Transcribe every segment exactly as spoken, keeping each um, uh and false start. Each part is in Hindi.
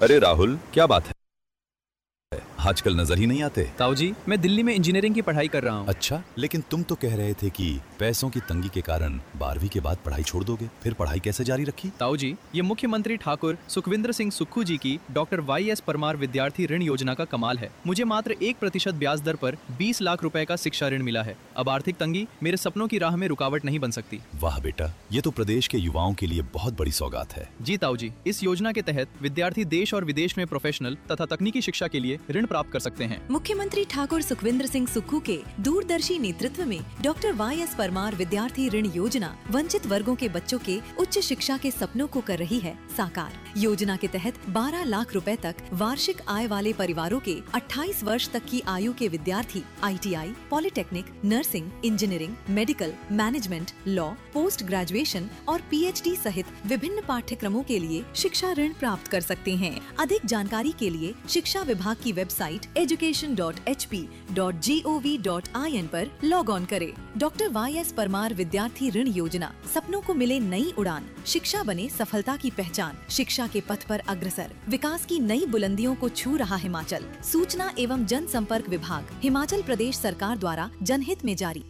अरे राहुल, क्या बात है? आजकल नजर ही नहीं आते। ताऊ जी, मैं दिल्ली में इंजीनियरिंग की पढ़ाई कर रहा हूँ। अच्छा, लेकिन तुम तो कह रहे थे कि पैसों की तंगी के कारण बारहवीं के बाद पढ़ाई छोड़ दोगे, फिर पढ़ाई कैसे जारी रखी? ताऊ जी, ये मुख्यमंत्री ठाकुर सुखविंदर सिंह सुक्खू जी की डॉक्टर वाई एस परमार विद्यार्थी ऋण योजना का कमाल है। मुझे मात्र एक प्रतिशत ब्याज दर पर बीस लाख रुपए का शिक्षा ऋण मिला है। अब आर्थिक तंगी मेरे सपनों की राह में रुकावट नहीं बन सकती। वाह बेटा, ये तो प्रदेश के युवाओं के लिए बहुत बड़ी सौगात है। जी ताऊ जी, इस योजना के तहत विद्यार्थी देश और विदेश में प्रोफेशनल तथा तकनीकी शिक्षा के लिए ऋण प्राप्त कर सकते हैं। मुख्यमंत्री ठाकुर सुखविंदर सिंह सुक्खू के दूरदर्शी नेतृत्व में डॉक्टर वाई एस परमार विद्यार्थी ऋण योजना वंचित वर्गों के बच्चों के उच्च शिक्षा के सपनों को कर रही है साकार। योजना के तहत बारह लाख रुपए तक वार्षिक आय वाले परिवारों के अट्ठाईस वर्ष तक की आयु के विद्यार्थी I T I, polytechnic, nursing, engineering, medical, management, law, post graduation और पी एच डी सहित विभिन्न पाठ्यक्रमों के लिए शिक्षा ऋण प्राप्त कर सकते हैं। अधिक जानकारी के लिए शिक्षा विभाग की website education dot H P dot G O V dot I N पर लॉग ऑन करें। डॉक्टर वाई एस परमार विद्यार्थी ऋण योजना, सपनों को मिले नई उड़ान, शिक्षा बने सफलता की पहचान, शिक्षा के पथ पर अग्रसर, विकास की नई बुलंदियों को छू रहा हिमाचल। सूचना एवं जनसंपर्क विभाग, हिमाचल प्रदेश सरकार द्वारा जनहित में जारी।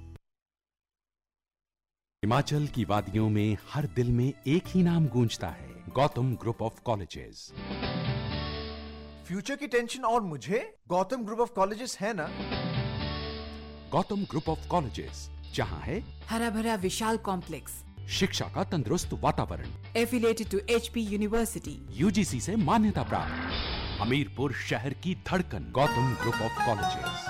हिमाचल की वादियों में हर दिल में एक ही नाम गूंजता है, Gautam group of colleges. Future की टेंशन और मुझे गौतम ग्रुप ऑफ कॉलेजेस है ना। गौतम ग्रुप ऑफ कॉलेजेस, जहां है हरा भरा विशाल कॉम्प्लेक्स, शिक्षा का तंदुरुस्त वातावरण, affiliated to H P university, you जी सी से मान्यता प्राप्त, हमीरपुर शहर की धड़कन, गौतम ग्रुप ऑफ कॉलेजेस।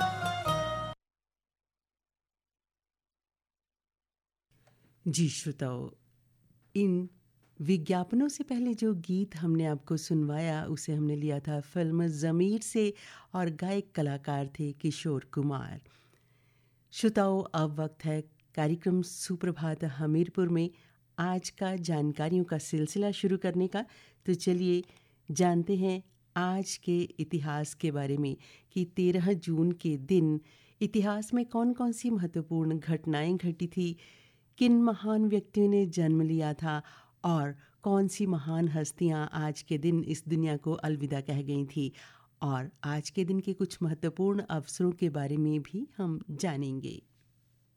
जी श्रोताओ, इन विज्ञापनों से पहले जो गीत हमने आपको सुनवाया उसे हमने लिया था फिल्म ज़मीर से और गायक कलाकार थे किशोर कुमार। श्रोताओ, अब वक्त है कार्यक्रम सुप्रभात हमीरपुर में आज का जानकारियों का सिलसिला शुरू करने का। तो चलिए जानते हैं आज के इतिहास के बारे में कि तेरह जून के दिन इतिहास में कौन कौन सी महत्वपूर्ण घटनाएं घटी थी, किन महान व्यक्तियों ने जन्म लिया था और कौन सी महान हस्तियां आज के दिन इस दुनिया को अलविदा कह गई थी। और आज के दिन के कुछ महत्वपूर्ण अवसरों के बारे में भी हम जानेंगे।